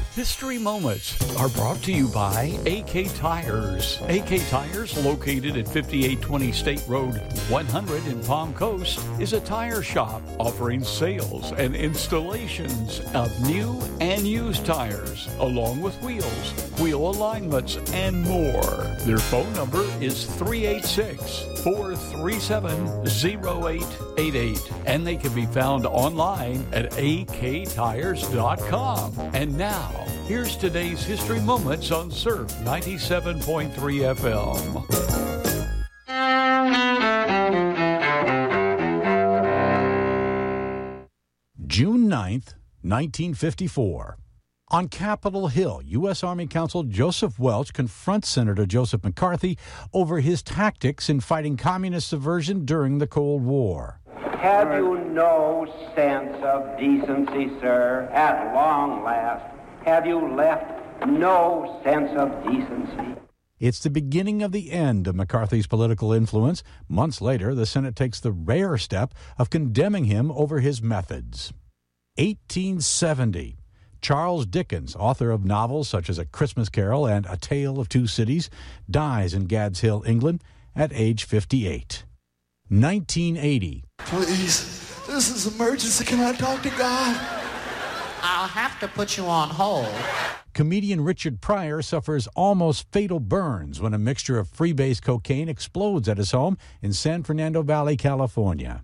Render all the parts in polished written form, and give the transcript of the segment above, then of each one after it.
History Moments are brought to you by AK Tires. AK Tires, located at 5820 State Road 100 in Palm Coast, is a tire shop offering sales and installations of new and used tires, along with wheels, wheel alignments, and more. Their phone number is 386-437-0888, and they can be found online at aktires.com. And now, here's today's History Moments on Surf 97.3 FM. June 9th, 1954. On Capitol Hill, U.S. Army Counsel Joseph Welch confronts Senator Joseph McCarthy over his tactics in fighting communist subversion during the Cold War. Have you no sense of decency, sir, at long last? Have you left no sense of decency? It's the beginning of the end of McCarthy's political influence. Months later, the Senate takes the rare step of condemning him over his methods. 1870. Charles Dickens, author of novels such as A Christmas Carol and A Tale of Two Cities, dies in Gad's Hill, England, at age 58. 1980. Please, this is emergency. Can I talk to God? I'll have to put you on hold. Comedian Richard Pryor suffers almost fatal burns when a mixture of freebase cocaine explodes at his home in San Fernando Valley, California.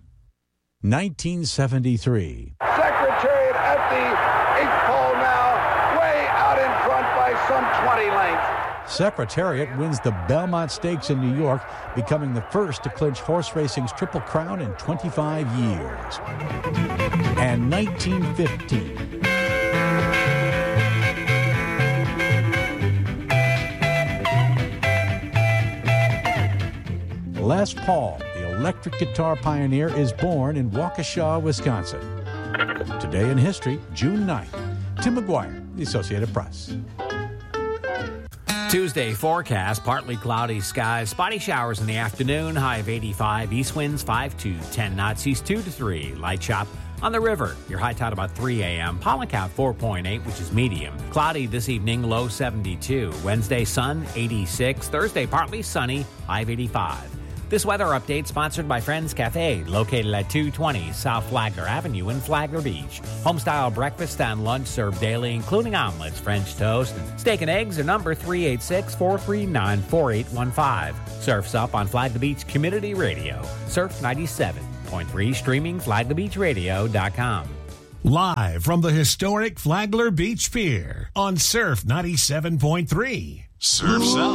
1973. Secretariat at the 8th pole now, way out in front by some 20 lengths. Secretariat wins the Belmont Stakes in New York, becoming the first to clinch horse racing's Triple Crown in 25 years. And 1915. Les Paul, the electric guitar pioneer, is born in Waukesha, Wisconsin. Today in history, June 9th. Tim McGuire, The Associated Press. Tuesday forecast, partly cloudy skies, spotty showers in the afternoon, high of 85, east winds 5 to 10 knots, east 2 to 3, light chop on the river. Your high tide about 3 a.m., pollen count 4.8, which is medium. Cloudy this evening, low 72. Wednesday, sun 86. Thursday, partly sunny, high of 85. This weather update sponsored by Friends Cafe, located at 220 South Flagler Avenue in Flagler Beach. Homestyle breakfast and lunch served daily, including omelets, French toast, and steak and eggs are number 386-439-4815. Surf's up on Flagler Beach Community Radio. Surf 97.3, streaming flaglerbeachradio.com. Live from the historic Flagler Beach Pier on Surf 97.3. Surf's up.